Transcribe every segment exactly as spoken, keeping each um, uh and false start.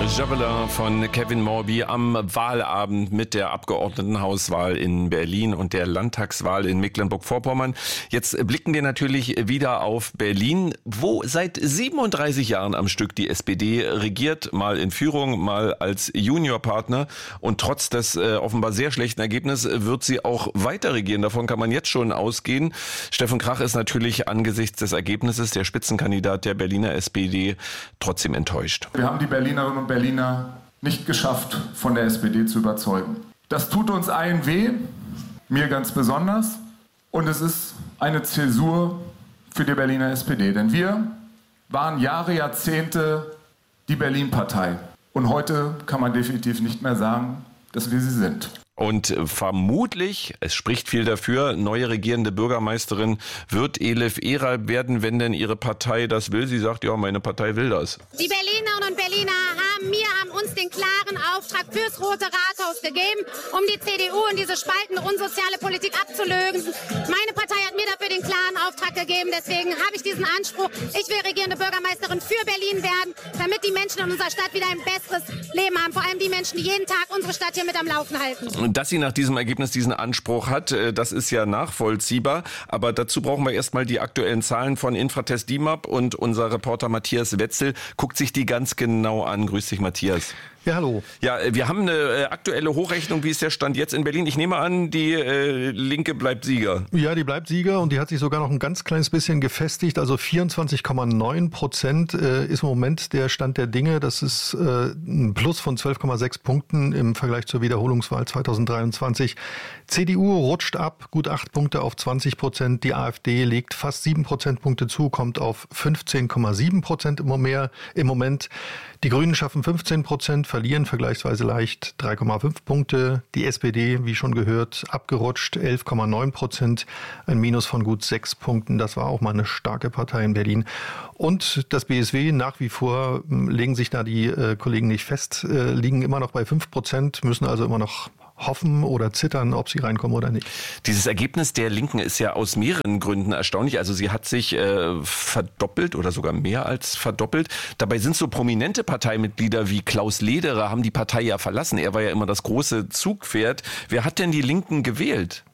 Jabala von Kevin Morby am Wahlabend mit der Abgeordnetenhauswahl in Berlin und der Landtagswahl in Mecklenburg-Vorpommern. Jetzt blicken wir natürlich wieder auf Berlin, wo seit siebenunddreißig Jahren am Stück die S P D regiert, mal in Führung, mal als Juniorpartner. Und trotz des äh, offenbar sehr schlechten Ergebnisses wird sie auch weiter regieren. Davon kann man jetzt schon ausgehen. Steffen Krach ist natürlich angesichts des Ergebnisses der Spitzenkandidat der Berliner S P D trotzdem enttäuscht. Wir haben die Berlinerinnen und Berliner nicht geschafft, von der S P D zu überzeugen. Das tut uns allen weh, mir ganz besonders. Und es ist eine Zäsur für die Berliner S P D. Denn wir waren Jahre, Jahrzehnte die Berlin-Partei. Und heute kann man definitiv nicht mehr sagen, dass wir sie sind. Und vermutlich, es spricht viel dafür, neue regierende Bürgermeisterin wird Elif Eral werden, wenn denn ihre Partei das will. Sie sagt, ja, meine Partei will das. Die Berlinerinnen und Berliner haben mir, haben uns den klaren Auftrag fürs Rote Rathaus gegeben, um die C D U und diese spaltende, unsoziale Politik abzulösen. Meine Partei hat mir dafür den klaren Auftrag gegeben. Deswegen habe ich diesen Anspruch. Ich will regierende Bürgermeisterin für Berlin werden, damit die Menschen in unserer Stadt wieder ein besseres Leben haben. Vor allem die Menschen, die jeden Tag unsere Stadt hier mit am Laufen halten. Dass sie nach diesem Ergebnis diesen Anspruch hat, das ist ja nachvollziehbar. Aber dazu brauchen wir erstmal die aktuellen Zahlen von Infratest D I M A P und unser Reporter Matthias Wetzel guckt sich die ganz genau an. Grüß dich, Matthias. Ja, hallo. Ja, wir haben eine aktuelle Hochrechnung. Wie ist der Stand jetzt in Berlin? Ich nehme an, die äh, Linke bleibt Sieger. Ja, die bleibt Sieger und die hat sich sogar noch ein ganz kleines bisschen gefestigt. Also vierundzwanzig Komma neun Prozent äh, ist im Moment der Stand der Dinge. Das ist äh, ein Plus von zwölf Komma sechs Punkten im Vergleich zur Wiederholungswahl zweitausenddreiundzwanzig. C D U rutscht ab, gut acht Punkte auf zwanzig Prozent. Die AfD legt fast sieben Prozentpunkte zu, kommt auf fünfzehn Komma sieben Prozent im Moment. Die Grünen schaffen fünfzehn Prozent, verlieren vergleichsweise leicht drei Komma fünf Punkte. Die S P D, wie schon gehört, abgerutscht elf Komma neun Prozent, ein Minus von gut sechs Punkten. Das war auch mal eine starke Partei in Berlin. Und das B S W, nach wie vor legen sich da die äh, Kollegen nicht fest, äh, liegen immer noch bei fünf Prozent, müssen also immer noch hoffen oder zittern, ob sie reinkommen oder nicht. Dieses Ergebnis der Linken ist ja aus mehreren Gründen erstaunlich. Also sie hat sich äh, verdoppelt oder sogar mehr als verdoppelt. Dabei sind so prominente Parteimitglieder wie Klaus Lederer, haben die Partei ja verlassen. Er war ja immer das große Zugpferd. Wer hat denn die Linken gewählt?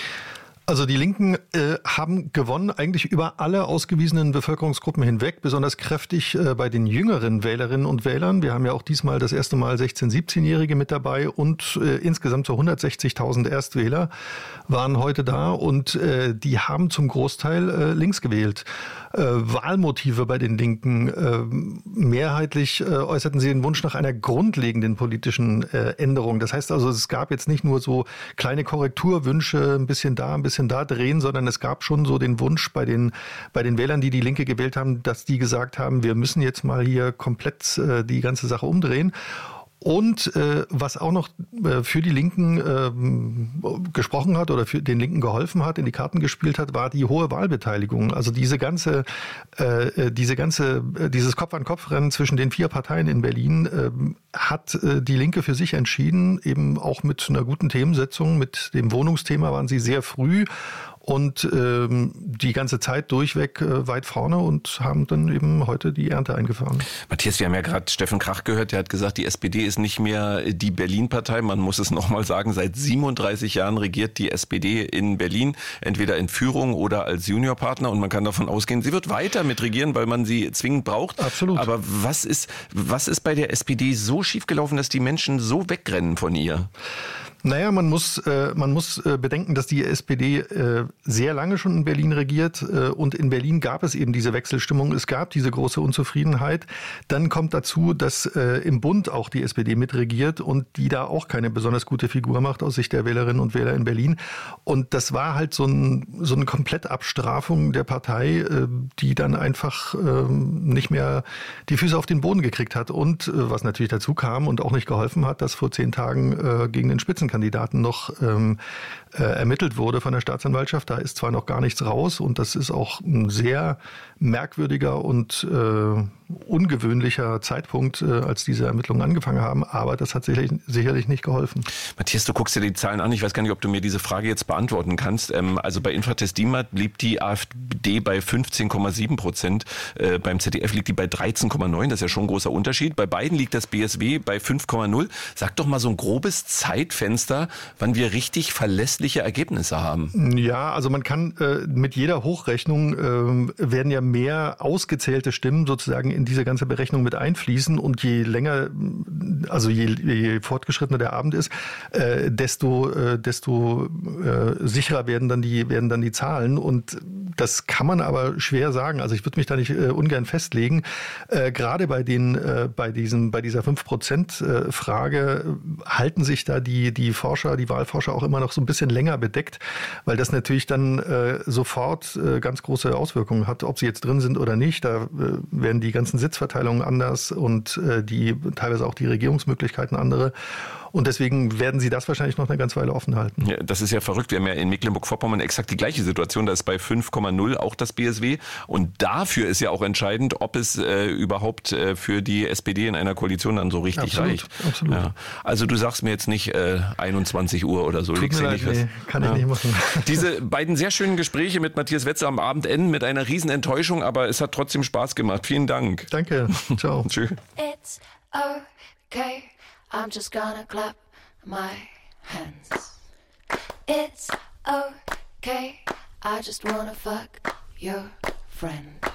Also die Linken äh, haben gewonnen, eigentlich über alle ausgewiesenen Bevölkerungsgruppen hinweg, besonders kräftig äh, bei den jüngeren Wählerinnen und Wählern. Wir haben ja auch diesmal das erste Mal sechzehn-, siebzehnjährige mit dabei und äh, insgesamt so hundertsechzigtausend Erstwähler waren heute da und äh, die haben zum Großteil äh, links gewählt. Äh, Wahlmotive bei den Linken, äh, mehrheitlich äh, äußerten sie den Wunsch nach einer grundlegenden politischen äh, Änderung. Das heißt also, es gab jetzt nicht nur so kleine Korrekturwünsche, ein bisschen da, ein bisschen da drehen, sondern es gab schon so den Wunsch bei den, bei den Wählern, die die Linke gewählt haben, dass die gesagt haben, wir müssen jetzt mal hier komplett äh, die ganze Sache umdrehen. Und äh, was auch noch äh, für die Linken äh, gesprochen hat oder für den Linken geholfen hat, in die Karten gespielt hat, war die hohe Wahlbeteiligung. Also diese ganze, äh, diese ganze, äh, dieses Kopf-an-Kopf-Rennen zwischen den vier Parteien in Berlin äh, hat äh, die Linke für sich entschieden, eben auch mit einer guten Themensetzung, mit dem Wohnungsthema waren sie sehr früh und ähm, die ganze Zeit durchweg äh, weit vorne und haben dann eben heute die Ernte eingefahren. Matthias, wir haben ja gerade Steffen Krach gehört, der hat gesagt, die S P D ist nicht mehr die Berlin-Partei. Man muss es nochmal sagen, seit siebenunddreißig Jahren regiert die S P D in Berlin, entweder in Führung oder als Juniorpartner und man kann davon ausgehen, sie wird weiter mitregieren, weil man sie zwingend braucht. Absolut. Aber was ist, was ist bei der S P D so schiefgelaufen, dass die Menschen so wegrennen von ihr? Naja, man muss, äh, man muss äh, bedenken, dass die S P D äh, sehr lange schon in Berlin regiert äh, und in Berlin gab es eben diese Wechselstimmung, es gab diese große Unzufriedenheit. Dann kommt dazu, dass äh, im Bund auch die S P D mitregiert und die da auch keine besonders gute Figur macht aus Sicht der Wählerinnen und Wähler in Berlin. Und das war halt so, ein, so eine Komplettabstrafung der Partei, äh, die dann einfach äh, nicht mehr die Füße auf den Boden gekriegt hat. Und äh, was natürlich dazu kam und auch nicht geholfen hat, dass vor zehn Tagen äh, gegen den Spitzenkandidaten Kandidaten noch ähm, äh, ermittelt wurde von der Staatsanwaltschaft. Da ist zwar noch gar nichts raus und das ist auch ein sehr merkwürdiger und äh, ungewöhnlicher Zeitpunkt, äh, als diese Ermittlungen angefangen haben. Aber das hat sicherlich, sicherlich nicht geholfen. Matthias, du guckst dir die Zahlen an. Ich weiß gar nicht, ob du mir diese Frage jetzt beantworten kannst. Ähm, also bei Infratest DIMAP liegt die AfD bei fünfzehn Komma sieben Prozent. Äh, beim Z D F liegt die bei dreizehn Komma neun. Das ist ja schon ein großer Unterschied. Bei beiden liegt das B S W bei fünf Komma null. Sag doch mal so ein grobes Zeitfenster, wann wir richtig verlässliche Ergebnisse haben. Ja, also man kann äh, mit jeder Hochrechnung äh, werden ja mehr ausgezählte Stimmen sozusagen in diese ganze Berechnung mit einfließen. Und je länger, also je, je fortgeschrittener der Abend ist, äh, desto, äh, desto äh, sicherer werden dann die, werden dann die Zahlen. Und das kann man aber schwer sagen. Also ich würde mich da nicht äh, ungern festlegen. Äh, gerade bei den, äh, bei diesem, bei dieser fünf Prozent äh, Frage halten sich da die, die Forscher, die Wahlforscher auch immer noch so ein bisschen länger bedeckt, weil das natürlich dann äh, sofort äh, ganz große Auswirkungen hat, ob sie jetzt drin sind oder nicht. Da äh, werden die ganzen Sitzverteilungen anders und äh, die teilweise auch die Regierungsmöglichkeiten andere. Und deswegen werden sie das wahrscheinlich noch eine ganze Weile offen halten. Ja, das ist ja verrückt. Wir haben ja in Mecklenburg-Vorpommern exakt die gleiche Situation. Da ist bei fünf Komma null auch das B S W. Und dafür ist ja auch entscheidend, ob es äh, überhaupt äh, für die S P D in einer Koalition dann so richtig absolut, reicht. Absolut. Ja. Also du sagst mir jetzt nicht äh, einundzwanzig Uhr oder so. Tut mir leid, nee, kann ja. ich nicht machen. Diese beiden sehr schönen Gespräche mit Matthias Wetzel am Abend enden mit einer riesen Enttäuschung, aber es hat trotzdem Spaß gemacht. Vielen Dank. Danke. Ciao. Tschüss. It's okay. I'm just gonna clap my hands. It's okay. I just wanna fuck your friend.